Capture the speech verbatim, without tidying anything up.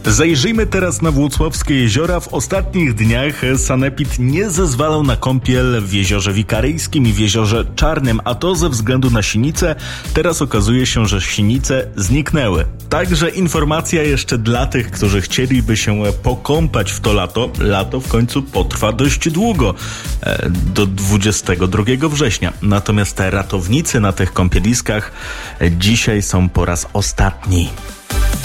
Zajrzyjmy teraz na włocławskie jeziora. W ostatnich dniach sanepid nie zezwalał na kąpiel w Jeziorze Wikaryjskim i w Jeziorze Czarnym, a to ze względu na sinice. Teraz okazuje się, że sinice zniknęły. Także informacja jeszcze dla tych, którzy chcieliby się pokąpać w to lato. Lato w końcu potrwa dość długo, do dwudziestego drugiego września. Natomiast ratownicy na tych kąpieliskach dzisiaj są po raz ostatni.